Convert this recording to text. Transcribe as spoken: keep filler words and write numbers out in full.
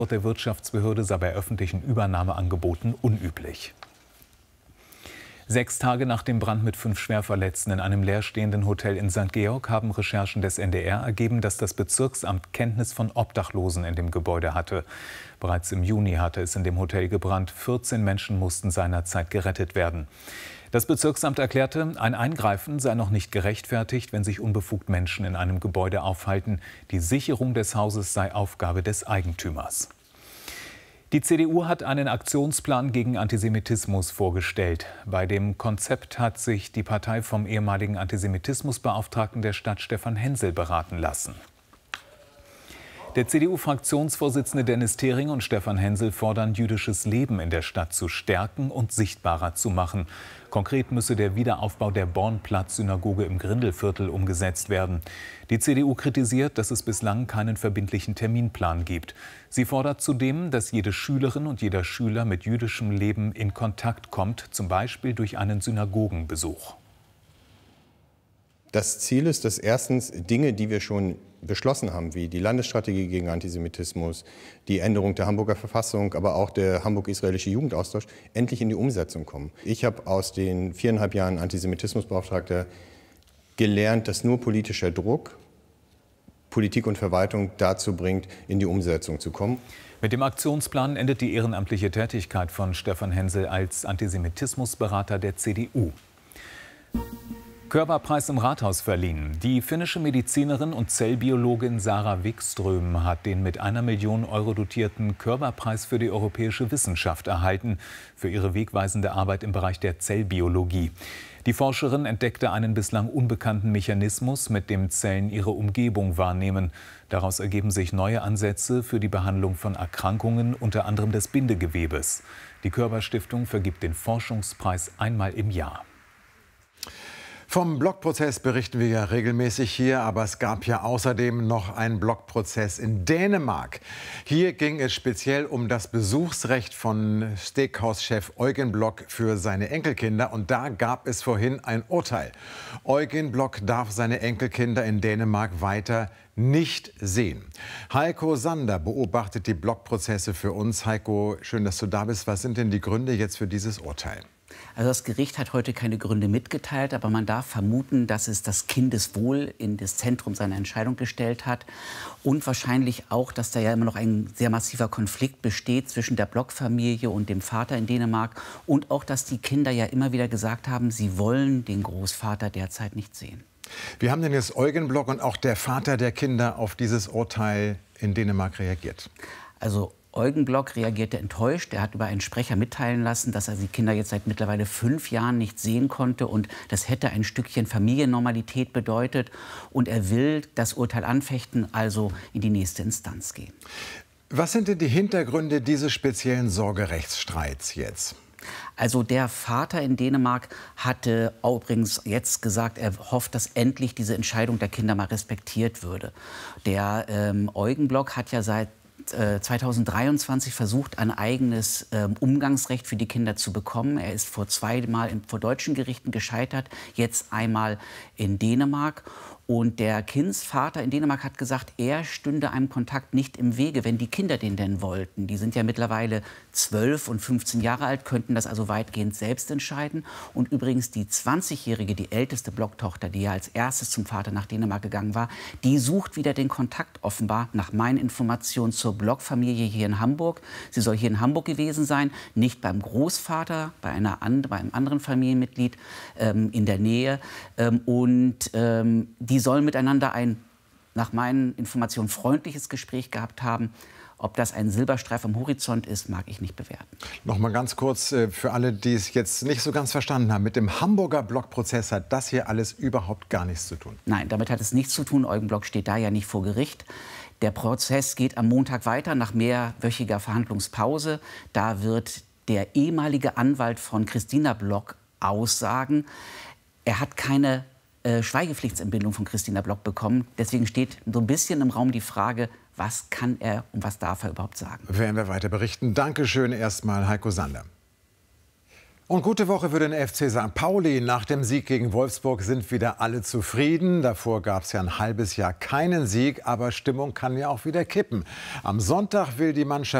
der Wirtschaftsbehörde sei bei öffentlichen Übernahmeangeboten unüblich. Sechs Tage nach dem Brand mit fünf Schwerverletzten in einem leerstehenden Hotel in Sankt Georg haben Recherchen des N D R ergeben, dass das Bezirksamt Kenntnis von Obdachlosen in dem Gebäude hatte. Bereits im Juni hatte es in dem Hotel gebrannt. vierzehn Menschen mussten seinerzeit gerettet werden. Das Bezirksamt erklärte, ein Eingreifen sei noch nicht gerechtfertigt, wenn sich unbefugt Menschen in einem Gebäude aufhalten. Die Sicherung des Hauses sei Aufgabe des Eigentümers. Die C D U hat einen Aktionsplan gegen Antisemitismus vorgestellt. Bei dem Konzept hat sich die Partei vom ehemaligen Antisemitismusbeauftragten der Stadt Stefan Hensel beraten lassen. Der C D U-Fraktionsvorsitzende Dennis Thering und Stefan Hensel fordern, jüdisches Leben in der Stadt zu stärken und sichtbarer zu machen. Konkret müsse der Wiederaufbau der Bornplatz-Synagoge im Grindelviertel umgesetzt werden. Die C D U kritisiert, dass es bislang keinen verbindlichen Terminplan gibt. Sie fordert zudem, dass jede Schülerin und jeder Schüler mit jüdischem Leben in Kontakt kommt, zum Beispiel durch einen Synagogenbesuch. Das Ziel ist, dass erstens Dinge, die wir schon beschlossen haben, wie die Landesstrategie gegen Antisemitismus, die Änderung der Hamburger Verfassung, aber auch der hamburg-israelische Jugendaustausch, endlich in die Umsetzung kommen. Ich habe aus den viereinhalb Jahren Antisemitismusbeauftragter gelernt, dass nur politischer Druck Politik und Verwaltung dazu bringt, in die Umsetzung zu kommen. Mit dem Aktionsplan endet die ehrenamtliche Tätigkeit von Stefan Hensel als Antisemitismusberater der C D U. Körperpreis im Rathaus verliehen. Die finnische Medizinerin und Zellbiologin Sarah Wikström hat den mit einer Million Euro dotierten Körperpreis für die europäische Wissenschaft erhalten, für ihre wegweisende Arbeit im Bereich der Zellbiologie. Die Forscherin entdeckte einen bislang unbekannten Mechanismus, mit dem Zellen ihre Umgebung wahrnehmen. Daraus ergeben sich neue Ansätze für die Behandlung von Erkrankungen, unter anderem des Bindegewebes. Die Körper-Stiftung vergibt den Forschungspreis einmal im Jahr. Vom Blockprozess berichten wir ja regelmäßig hier, aber es gab ja außerdem noch einen Blockprozess in Dänemark. Hier ging es speziell um das Besuchsrecht von Steakhouse-Chef Eugen Block für seine Enkelkinder. Und da gab es vorhin ein Urteil. Eugen Block darf seine Enkelkinder in Dänemark weiter nicht sehen. Heiko Sander beobachtet die Blockprozesse für uns. Heiko, schön, dass du da bist. Was sind denn die Gründe jetzt für dieses Urteil? Also das Gericht hat heute keine Gründe mitgeteilt, aber man darf vermuten, dass es das Kindeswohl in das Zentrum seiner Entscheidung gestellt hat und wahrscheinlich auch, dass da ja immer noch ein sehr massiver Konflikt besteht zwischen der Block-Familie und dem Vater in Dänemark und auch, dass die Kinder ja immer wieder gesagt haben, sie wollen den Großvater derzeit nicht sehen. Wie haben denn jetzt Eugen Block und auch der Vater der Kinder auf dieses Urteil in Dänemark reagiert? Also Eugen Block reagierte enttäuscht. Er hat über einen Sprecher mitteilen lassen, dass er die Kinder jetzt seit mittlerweile fünf Jahren nicht sehen konnte. Und das hätte ein Stückchen Familiennormalität bedeutet. Und er will das Urteil anfechten, also in die nächste Instanz gehen. Was sind denn die Hintergründe dieses speziellen Sorgerechtsstreits jetzt? Also der Vater in Dänemark hatte übrigens jetzt gesagt, er hofft, dass endlich diese Entscheidung der Kinder mal respektiert würde. Der ähm, Eugen Block hat ja seit zweitausenddreiundzwanzig versucht, ein eigenes ähm, Umgangsrecht für die Kinder zu bekommen. Er ist vor zweimal in, vor deutschen Gerichten gescheitert, jetzt einmal in Dänemark. Und der Kindsvater in Dänemark hat gesagt, er stünde einem Kontakt nicht im Wege, wenn die Kinder den denn wollten. Die sind ja mittlerweile zwölf und fünfzehn Jahre alt, könnten das also weitgehend selbst entscheiden. Und übrigens die zwanzigjährige, die älteste Blocktochter, die ja als erstes zum Vater nach Dänemark gegangen war, die sucht wieder den Kontakt offenbar, nach meinen Informationen, zur Blockfamilie hier in Hamburg. Sie soll hier in Hamburg gewesen sein, nicht beim Großvater, bei, einer and bei einem anderen Familienmitglied ähm, in der Nähe. Ähm, und ähm, die sollen miteinander ein, nach meinen Informationen, freundliches Gespräch gehabt haben. Ob das ein Silberstreif am Horizont ist, mag ich nicht bewerten. Noch mal ganz kurz äh, für alle, die es jetzt nicht so ganz verstanden haben. Mit dem Hamburger Blockprozess hat das hier alles überhaupt gar nichts zu tun. Nein, damit hat es nichts zu tun. Eugen Block steht da ja nicht vor Gericht. Der Prozess geht am Montag weiter, nach mehrwöchiger Verhandlungspause. Da wird der ehemalige Anwalt von Christina Block aussagen. Er hat keine äh, Schweigepflichtsentbindung von Christina Block bekommen. Deswegen steht so ein bisschen im Raum die Frage, was kann er und was darf er überhaupt sagen. Werden wir weiter berichten. Dankeschön erstmal, Heiko Sander. Und gute Woche für den F C Sankt Pauli. Nach dem Sieg gegen Wolfsburg sind wieder alle zufrieden. Davor gab es ja ein halbes Jahr keinen Sieg, aber Stimmung kann ja auch wieder kippen. Am Sonntag will die Mannschaft